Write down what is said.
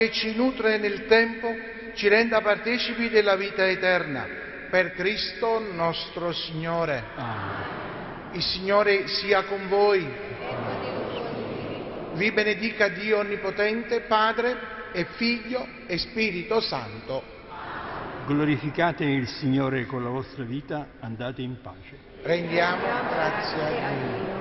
che ci nutre nel tempo, ci renda partecipi della vita eterna. Per Cristo nostro Signore. Amen. Il Signore sia con voi. Vi benedica Dio Onnipotente, Padre e Figlio e Spirito Santo. Glorificate il Signore con la vostra vita, andate in pace. Rendiamo grazie a Dio.